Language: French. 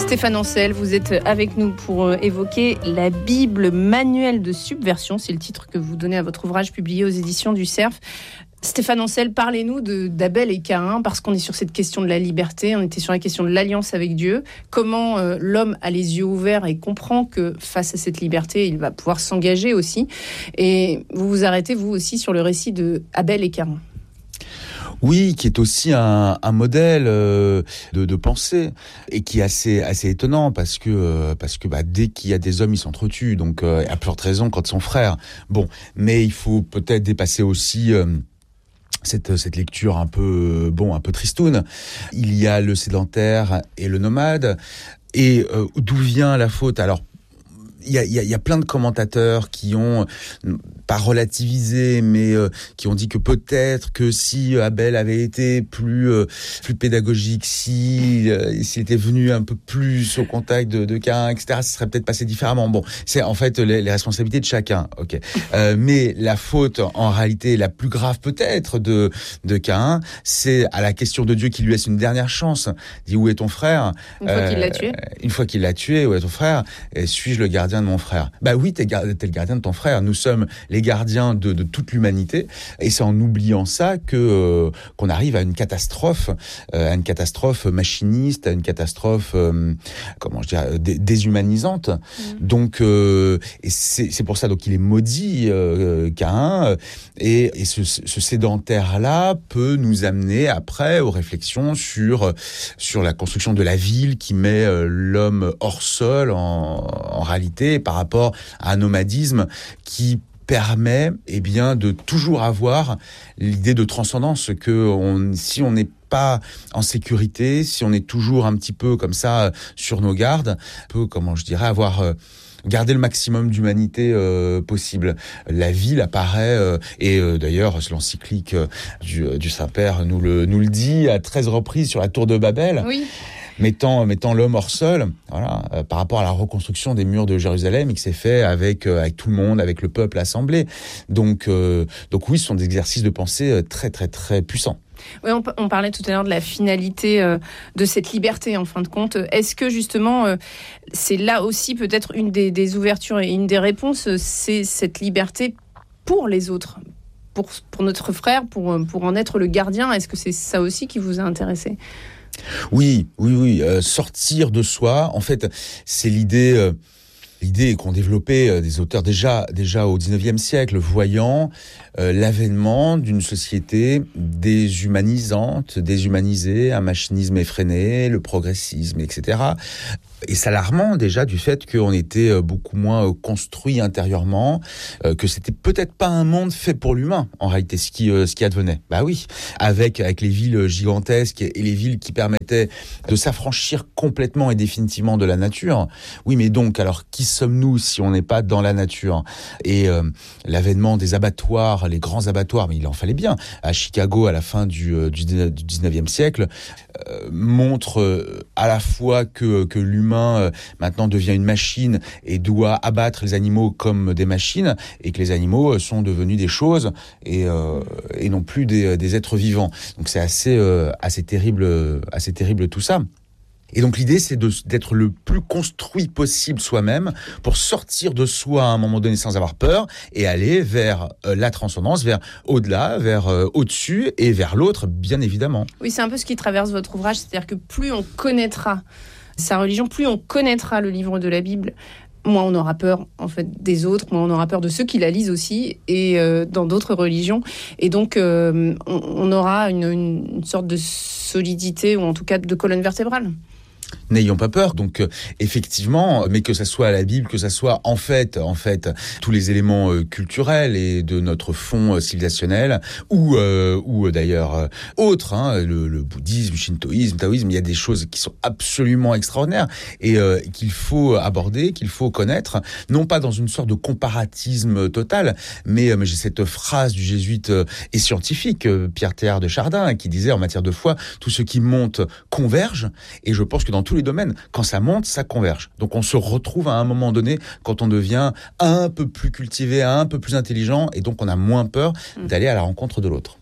Stéphane Ancel, vous êtes avec nous pour évoquer la Bible manuel de subversion. C'est le titre que vous donnez à votre ouvrage publié aux éditions du Cerf. Stéphane Ancel, parlez-nous d'Abel et Caïn, parce qu'on est sur cette question de la liberté, on était sur la question de l'alliance avec Dieu. Comment l'homme a les yeux ouverts et comprend que face à cette liberté, il va pouvoir s'engager aussi. Et vous vous arrêtez, vous aussi, sur le récit de Abel et Caïn. Oui, qui est aussi un modèle de pensée et qui est assez étonnant parce que dès qu'il y a des hommes, ils s'entretuent, donc à plus forte raison quand ils sont frères. Bon, mais il faut peut-être dépasser aussi cette lecture un peu tristoune. Il y a le sédentaire et le nomade. Et d'où vient la faute ? Alors, il y a plein de commentateurs qui ont pas relativisé, mais qui ont dit que peut-être que si Abel avait été plus pédagogique, s'il était venu un peu plus au contact de Caïn, etc., ça serait peut-être passé différemment. Bon, c'est en fait les responsabilités de chacun. Ok. Mais la faute, en réalité, la plus grave peut-être de Caïn, c'est à la question de Dieu qui lui laisse une dernière chance. Il dit, où est ton frère ? Une fois qu'il l'a tué. Une fois qu'il l'a tué, où est ton frère ? Et suis-je le gardien de mon frère ? Bah oui, t'es le gardien de ton frère. Nous sommes les gardiens de toute l'humanité, et c'est en oubliant ça qu'on arrive à une catastrophe machiniste, à une catastrophe déshumanisante. Donc et c'est pour ça donc il est maudit, Caïn, et ce sédentaire là peut nous amener après aux réflexions sur la construction de la ville qui met l'homme hors sol en réalité par rapport à un nomadisme qui permet de toujours avoir l'idée de transcendance, si on n'est pas en sécurité, si on est toujours un petit peu comme ça sur nos gardes, peut garder le maximum d'humanité possible. La ville apparaît, et d'ailleurs l'encyclique du Saint-Père nous le dit à 13 reprises sur la tour de Babel. Oui. Mettant l'homme hors sol, voilà, par rapport à la reconstruction des murs de Jérusalem, et qui s'est fait avec tout le monde, avec le peuple assemblé. Donc oui, ce sont des exercices de pensée très très très puissants. Oui, on parlait tout à l'heure de la finalité de cette liberté, en fin de compte. Est-ce que, justement, c'est là aussi peut-être une des ouvertures et une des réponses, c'est cette liberté pour les autres, pour notre frère, pour en être le gardien. Est-ce que c'est ça aussi qui vous a intéressé ? Oui. Sortir de soi, en fait, c'est l'idée qu'ont développé des auteurs déjà au XIXe siècle, voyant l'avènement d'une société déshumanisée, un machinisme effréné, le progressisme, etc. Et s'alarmant déjà du fait qu'on était beaucoup moins construit intérieurement, que c'était peut-être pas un monde fait pour l'humain, en réalité, ce qui advenait. Bah oui, avec les villes gigantesques et les villes qui permettaient de s'affranchir complètement et définitivement de la nature. Oui, mais donc, alors, qui sommes-nous si on n'est pas dans la nature ? Et l'avènement des abattoirs, les grands abattoirs, mais il en fallait bien, à Chicago à la fin du 19e siècle, montre à la fois que l'humain maintenant devient une machine et doit abattre les animaux comme des machines, et que les animaux sont devenus des choses et non plus des êtres vivants. Donc c'est assez terrible tout ça. Et donc l'idée, c'est d'être le plus construit possible soi-même pour sortir de soi à un moment donné sans avoir peur et aller vers la transcendance, vers au-delà, vers au-dessus et vers l'autre, bien évidemment. Oui, c'est un peu ce qui traverse votre ouvrage, c'est-à-dire que plus on connaîtra sa religion, plus on connaîtra le livre de la Bible, moins on aura peur en fait des autres, moins on aura peur de ceux qui la lisent aussi, et dans d'autres religions. Et donc on aura une sorte de solidité, ou en tout cas de colonne vertébrale. N'ayons pas peur, donc effectivement, mais que ça soit la Bible, que ça soit en fait tous les éléments culturels et de notre fond civilisationnel, ou d'ailleurs autres, le bouddhisme, le shintoïsme, le taoïsme, il y a des choses qui sont absolument extraordinaires et qu'il faut aborder, qu'il faut connaître, non pas dans une sorte de comparatisme total, mais j'ai cette phrase du jésuite et scientifique Pierre Teilhard de Chardin qui disait en matière de foi, tout ce qui monte converge, et je pense que dans tous les domaines, quand ça monte, ça converge. Donc on se retrouve à un moment donné quand on devient un peu plus cultivé, un peu plus intelligent, et donc on a moins peur d'aller à la rencontre de l'autre.